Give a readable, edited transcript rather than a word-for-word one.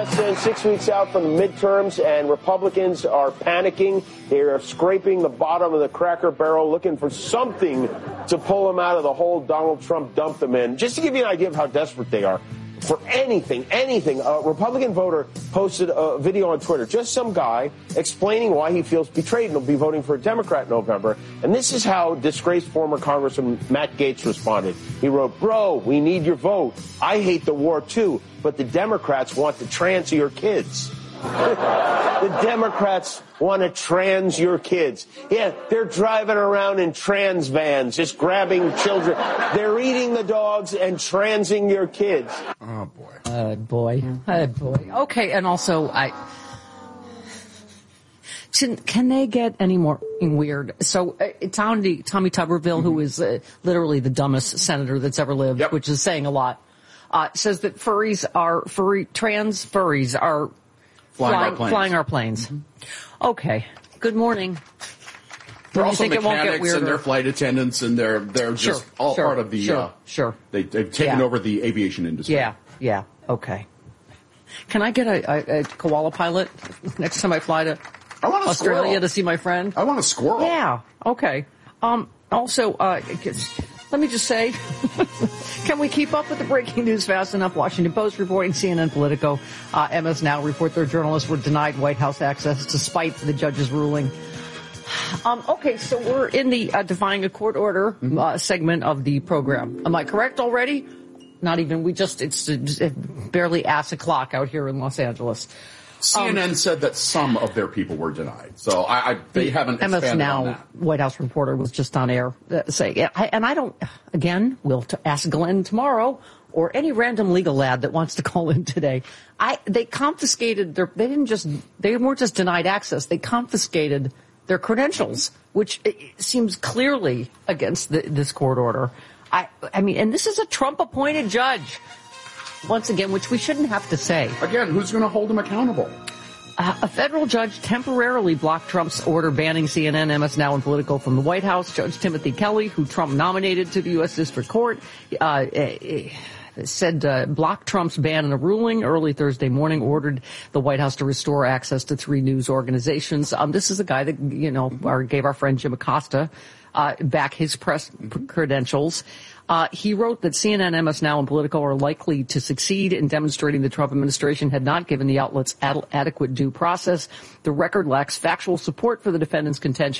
less than 6 weeks out from the midterms, and Republicans are panicking. They are scraping the bottom of the Cracker Barrel, looking for something to pull them out of the hole Donald Trump dumped them in. Just to give you an idea of how desperate they are. For anything. A Republican voter posted a video on Twitter, just some guy explaining why he feels betrayed and will be voting for a Democrat in November. And this is how disgraced former Congressman Matt Gaetz responded. He wrote, "Bro, we need your vote. I hate the war too, but the Democrats want to trans your kids." The Democrats want to trans your kids. Yeah, they're driving around in trans vans, just grabbing children. They're eating the dogs and transing your kids. Oh, boy. Oh, boy. Oh, boy. Okay, and also, can they get any more weird? So, Tommy Tuberville, who is literally the dumbest senator that's ever lived, which is saying a lot, says that trans furries are flying our planes. Mm-hmm. Okay. Good morning. They're also mechanics and they're flight attendants and they're just part of the They've taken over the aviation industry. Yeah. Okay. Can I get a koala pilot next time I fly to Australia to see my friend? I want a squirrel. Yeah. Okay. Also, let me just say, can we keep up with the breaking news fast enough? Washington Post reporting, CNN, Politico, MS Now report their journalists were denied White House access despite the judge's ruling. Okay, so we're in the defying a court order segment of the program. Am I correct already? Not even. It's barely ass o'clock out here in Los Angeles. CNN said that some of their people were denied, so they haven't expanded MS Now on that. White House reporter was just on air saying, and I don't. Again, we'll ask Glenn tomorrow or any random legal lad that wants to call in today. They confiscated they weren't just denied access. They confiscated their credentials, which seems clearly against this court order. I mean, and this is a Trump-appointed judge. Once again, which we shouldn't have to say. Again, who's going to hold him accountable? A federal judge temporarily blocked Trump's order banning CNN, MS Now, and Politico from the White House. Judge Timothy Kelly, who Trump nominated to the U.S. District Court, said blocked Trump's ban in a ruling early Thursday morning, ordered the White House to restore access to 3 news organizations. This is a guy that, gave our friend Jim Acosta back his press credentials. He wrote that CNN, MS Now, and Politico are likely to succeed in demonstrating the Trump administration had not given the outlets adequate due process. The record lacks factual support for the defendant's contention.